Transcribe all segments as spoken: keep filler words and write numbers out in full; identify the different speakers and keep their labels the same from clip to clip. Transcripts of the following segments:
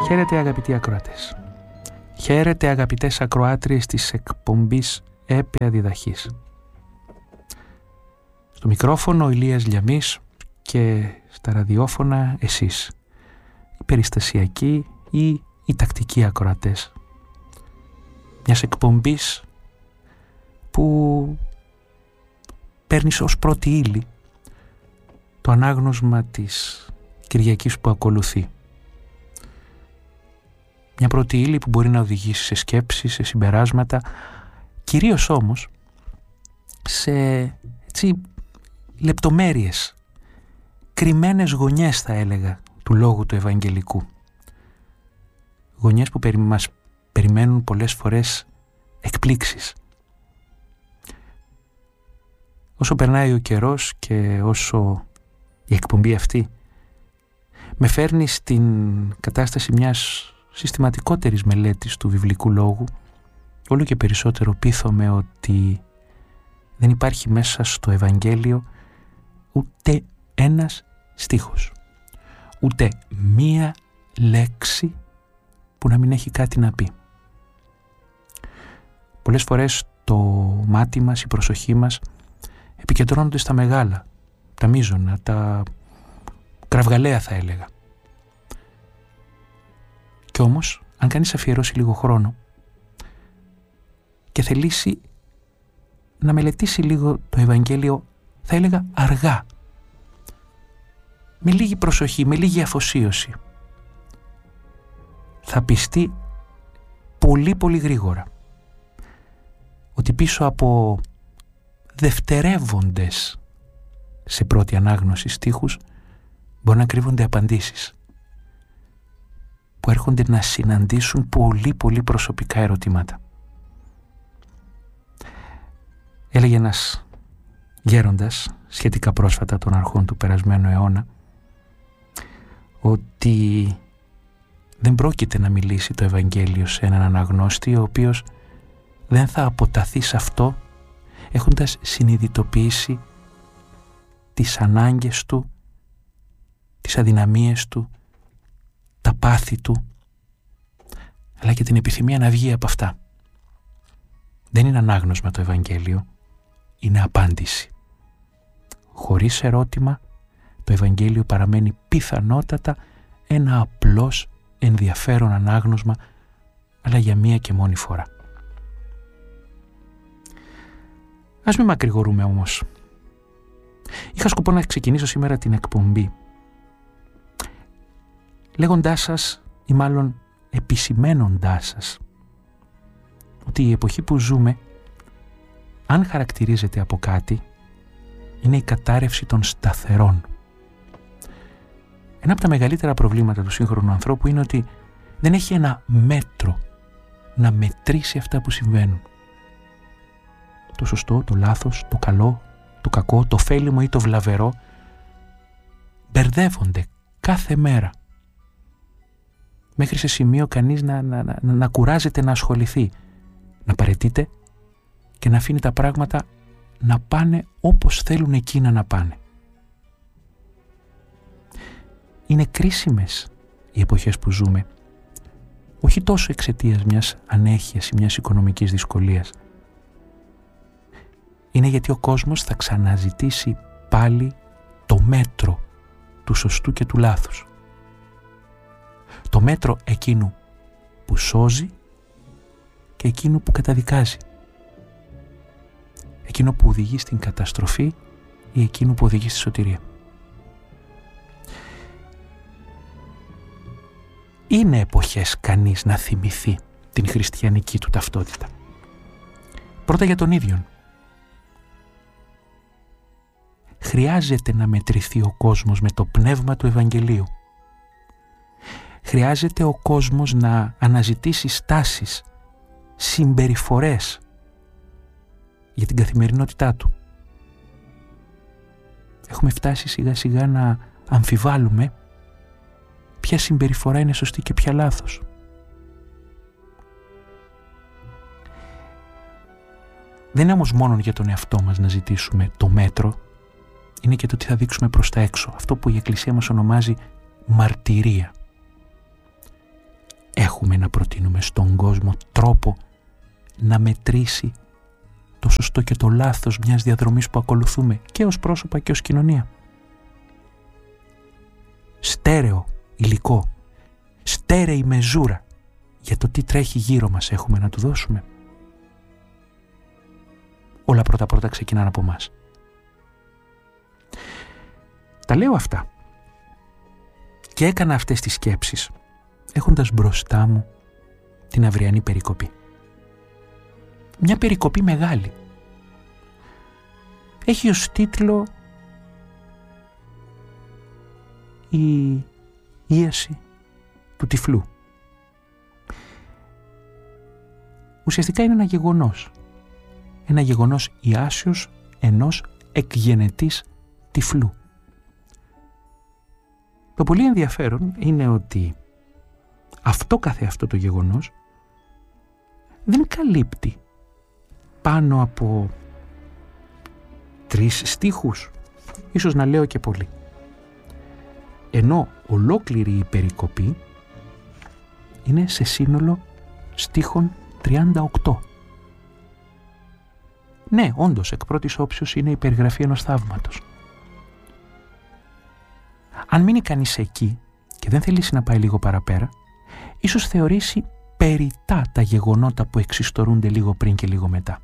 Speaker 1: Χαίρετε αγαπητοί ακροατές. Χαίρετε αγαπητές ακροάτριες της εκπομπής Έπαια Διδαχής. Στο μικρόφωνο ο Ηλίας Λιαμής και στα ραδιόφωνα εσείς, οι περιστασιακοί ή οι τακτικοί ακροατές μιας εκπομπής που παίρνει ως πρώτη ύλη το ανάγνωσμα της Κυριακής που ακολουθεί. Μια πρώτη ύλη που μπορεί να οδηγήσει σε σκέψεις, σε συμπεράσματα, κυρίως όμως σε έτσι, λεπτομέρειες, κρυμμένες γωνιές θα έλεγα του λόγου του Ευαγγελικού. Γωνιές που περι, μας περιμένουν πολλές φορές εκπλήξεις. Όσο περνάει ο καιρός και όσο η εκπομπή αυτή με φέρνει στην κατάσταση μιας συστηματικότερης μελέτης του βιβλικού λόγου, όλο και περισσότερο πείθομαι ότι δεν υπάρχει μέσα στο Ευαγγέλιο ούτε ένας στίχος, ούτε μία λέξη που να μην έχει κάτι να πει. Πολλές φορές το μάτι μας, η προσοχή μας επικεντρώνονται στα μεγάλα, τα μείζωνα, τα κραυγαλαία θα έλεγα. Κι όμως, αν κανείς αφιερώσει λίγο χρόνο και θελήσει να μελετήσει λίγο το Ευαγγέλιο, θα έλεγα αργά, με λίγη προσοχή, με λίγη αφοσίωση, θα πιστεί πολύ πολύ γρήγορα ότι πίσω από δευτερεύοντες σε πρώτη ανάγνωση στίχους μπορεί να κρύβονται απαντήσεις που έρχονται να συναντήσουν πολύ πολύ προσωπικά ερωτήματα. Έλεγε ένας γέροντας σχετικά πρόσφατα των αρχών του περασμένου αιώνα ότι δεν πρόκειται να μιλήσει το Ευαγγέλιο σε έναν αναγνώστη ο οποίος δεν θα αποταθεί σε αυτό έχοντας συνειδητοποιήσει τις ανάγκες του, τις αδυναμίες του, τα πάθη του, αλλά και την επιθυμία να βγει από αυτά. Δεν είναι ανάγνωσμα το Ευαγγέλιο, είναι απάντηση. Χωρίς ερώτημα, το Ευαγγέλιο παραμένει πιθανότατα ένα απλώς ενδιαφέρον ανάγνωσμα, αλλά για μία και μόνη φορά. Ας μην μακρηγορούμε όμως. Είχα σκοπό να ξεκινήσω σήμερα την εκπομπή λέγοντάς σας, ή μάλλον επισημένοντάς σας, ότι η εποχή που ζούμε, αν χαρακτηρίζεται από κάτι, είναι η κατάρρευση των σταθερών. Ένα από τα μεγαλύτερα προβλήματα του σύγχρονου ανθρώπου είναι ότι δεν έχει ένα μέτρο να μετρήσει αυτά που συμβαίνουν. Το σωστό, το λάθος, το καλό, το κακό, το ωφέλιμο ή το βλαβερό μπερδεύονται κάθε μέρα, μέχρι σε σημείο κανείς να, να, να, να κουράζεται να ασχοληθεί, να παραιτείται και να αφήνει τα πράγματα να πάνε όπως θέλουν εκείνα να πάνε. Είναι κρίσιμες οι εποχές που ζούμε, όχι τόσο εξαιτίας μιας ανέχειας ή μιας οικονομικής δυσκολίας. Είναι γιατί ο κόσμος θα ξαναζητήσει πάλι το μέτρο του σωστού και του λάθους. Το μέτρο εκείνου που σώζει και εκείνου που καταδικάζει. Εκείνο που οδηγεί στην καταστροφή ή εκείνο που οδηγεί στη σωτηρία. Είναι εποχές κανείς να θυμηθεί την χριστιανική του ταυτότητα. Πρώτα για τον ίδιον. Χρειάζεται να μετρηθεί ο κόσμος με το πνεύμα του Ευαγγελίου. Χρειάζεται ο κόσμος να αναζητήσει στάσεις, συμπεριφορές για την καθημερινότητά του. Έχουμε φτάσει σιγά σιγά να αμφιβάλλουμε ποια συμπεριφορά είναι σωστή και ποια λάθος. Δεν είναι όμως μόνο για τον εαυτό μας να ζητήσουμε το μέτρο, είναι και το τι θα δείξουμε προς τα έξω, αυτό που η Εκκλησία μας ονομάζει μαρτυρία. έχουμε να προτείνουμε στον κόσμο τρόπο να μετρήσει το σωστό και το λάθος μιας διαδρομής που ακολουθούμε και ως πρόσωπα και ως κοινωνία? Στέρεο υλικό, στέρεη μεζούρα για το τι τρέχει γύρω μας έχουμε να του δώσουμε? Όλα πρώτα-πρώτα ξεκινάνε από μας. Τα λέω αυτά και έκανα αυτές τις σκέψεις έχοντας μπροστά μου την αυριανή περικοπή. Μια περικοπή μεγάλη. Έχει ως τίτλο «Η ίαση του τυφλού». Ουσιαστικά είναι ένα γεγονός. Ένα γεγονός ιάσεως ενός εκγενετής τυφλού. Το πολύ ενδιαφέρον είναι ότι αυτό καθεαυτό το γεγονός δεν καλύπτει πάνω από τρεις στίχους, ίσως να λέω και πολύ. Ενώ ολόκληρη η περικοπή είναι σε σύνολο στίχων τριάντα οκτώ. Ναι, όντως, εκ πρώτης όψεως είναι η περιγραφή ενός θαύματος. Αν μείνει κανείς εκεί και δεν θελήσει να πάει λίγο παραπέρα, ίσως θεωρήσει περιττά τα γεγονότα που εξιστορούνται λίγο πριν και λίγο μετά.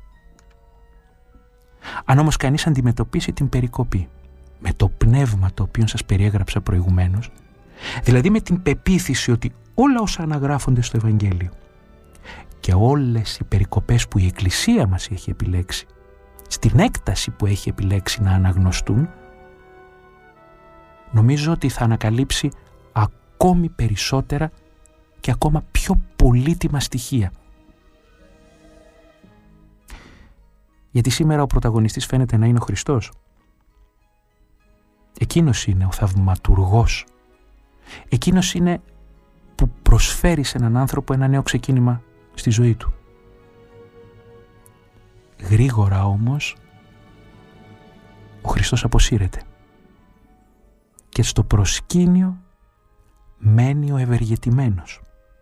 Speaker 1: Αν όμως κανείς αντιμετωπίσει την περικοπή με το πνεύμα το οποίο σας περιέγραψα προηγουμένως, δηλαδή με την πεποίθηση ότι όλα όσα αναγράφονται στο Ευαγγέλιο και όλες οι περικοπές που η Εκκλησία μας έχει επιλέξει, στην έκταση που έχει επιλέξει να αναγνωστούν, νομίζω ότι θα ανακαλύψει ακόμη περισσότερα και ακόμα πιο πολύτιμα στοιχεία. Γιατί σήμερα ο πρωταγωνιστής φαίνεται να είναι ο Χριστός. Εκείνος είναι ο θαυματουργός. Εκείνος είναι που προσφέρει σε έναν άνθρωπο ένα νέο ξεκίνημα στη ζωή του. Γρήγορα όμως ο Χριστός αποσύρεται και στο προσκήνιο μένει ο ευεργετημένος.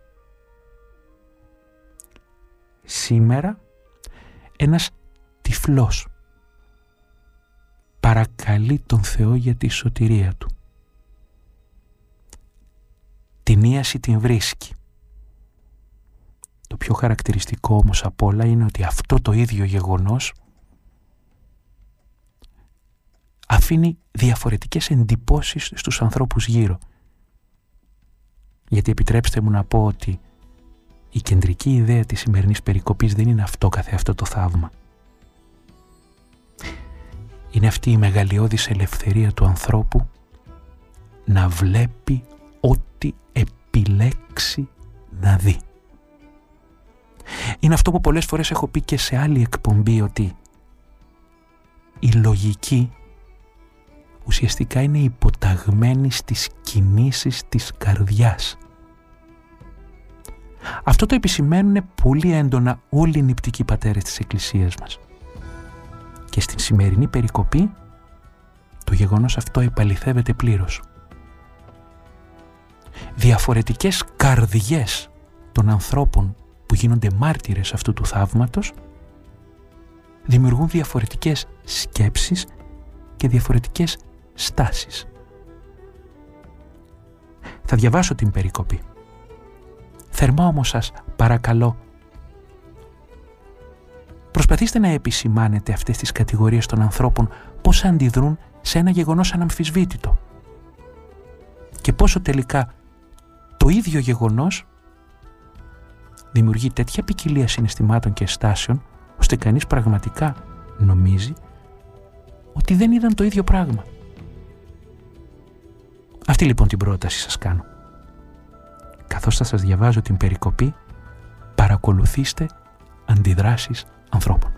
Speaker 1: Σήμερα ένας τυφλός παρακαλεί τον Θεό για τη σωτηρία του. Την ίαση την βρίσκει. Το πιο χαρακτηριστικό όμως απ' όλα είναι ότι αυτό το ίδιο γεγονός αφήνει διαφορετικές εντυπώσεις στους ανθρώπους γύρω. Γιατί επιτρέψτε μου να πω ότι η κεντρική ιδέα της σημερινής περικοπής δεν είναι αυτό καθεαυτό το θαύμα. Είναι αυτή η μεγαλειώδης ελευθερία του ανθρώπου να βλέπει ό,τι επιλέξει να δει. Είναι αυτό που πολλές φορές έχω πει και σε άλλη εκπομπή, ότι η λογική ουσιαστικά είναι υποταγμένη στις κινήσεις της καρδιάς. Αυτό το επισημαίνουν πολύ έντονα όλοι οι νηπτικοί πατέρες της Εκκλησίας μας. Και στην σημερινή περικοπή το γεγονός αυτό επαληθεύεται πλήρως. Διαφορετικές καρδιές των ανθρώπων που γίνονται μάρτυρες αυτού του θαύματος δημιουργούν διαφορετικές σκέψεις και διαφορετικές στάσεις. Θα διαβάσω την περικοπή. Θερμά όμως σας παρακαλώ, προσπαθήστε να επισημάνετε αυτές τις κατηγορίες των ανθρώπων πώς αντιδρούν σε ένα γεγονός αναμφισβήτητο και πόσο τελικά το ίδιο γεγονός δημιουργεί τέτοια ποικιλία συναισθημάτων και στάσεων ώστε κανείς πραγματικά νομίζει ότι δεν είδαν το ίδιο πράγμα. Αυτή λοιπόν την πρόταση σας κάνω. Καθώς θα σας διαβάζω την περικοπή, παρακολουθήστε αντιδράσεις ανθρώπων.